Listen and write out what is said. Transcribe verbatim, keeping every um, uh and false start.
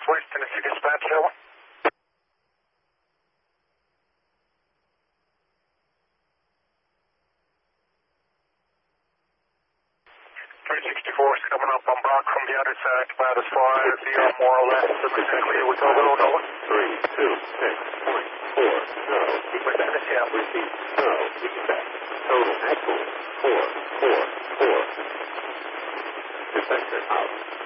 West Tennessee Dispatch, over. three sixty-four is coming up on Brock from the other side, about as far as zero, more or less. Submission clear with over, over. three two six point four, no, West Tennessee, out. receipt, no, expect. Total actual, four four four. Defector out.